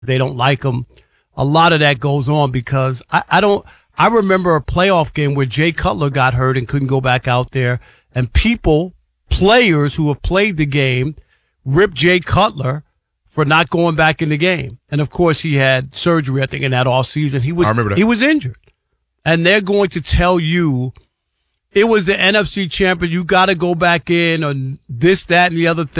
They don't like him. A lot of that goes on because I remember a playoff game where Jay Cutler got hurt and couldn't go back out there, and players who have played the game ripped Jay Cutler for not going back in the game. And of course he had surgery, I think, in that off season. I remember that. He was injured. And they're going to tell you it was the NFC champion. You got to go back in on this, that, and the other thing.